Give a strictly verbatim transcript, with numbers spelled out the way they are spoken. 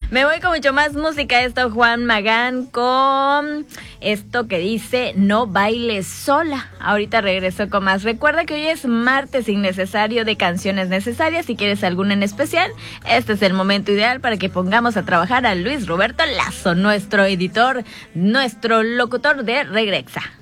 Me voy con mucho más música. Esto Juan Magán con esto que dice No bailes sola. Ahorita regreso con más. Recuerda que hoy es martes innecesario de canciones necesarias. Si quieres alguna en especial, este es el momento ideal para que pongamos a trabajar a Luis Roberto Lazo, nuestro editor, nuestro locutor de Regrexa.